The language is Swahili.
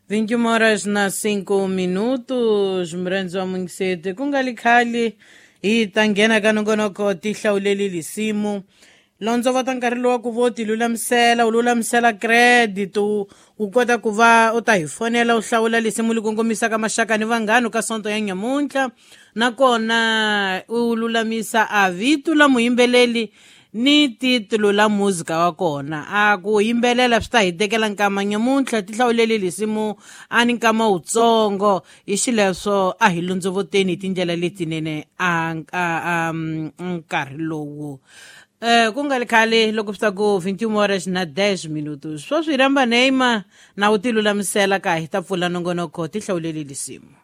21 horas na 5 minutos, mrenzo wa Mungisete. Kungali khali, itangena kanongonoko tihlawuleli lisimu. Lonzo vota nkarhi lowa ku voti ululamisela credit u kota ku va u ta hi fonela u hlawula lisimu likongomisa ka maxaka ni vanghano ka sonto ya nyamuntlha, nakona u lulamisa a vito la muyimbeleli ni titulu la muzika wa kona. A ku yimbelela swi ta hi tekela nkama nyamuntlha tihlawuleli lisimu a ni nkama wutsongo hi xileswo a hi lundzovoteni hi tindlela letinene a nkarhi lowu. Ku nga khale loko swi ta ku 21 horas na 10 minutos swo swi ramba Neymar na u tilulamisela ka hi ta pfula nongonoko tihlawuleli lisimu.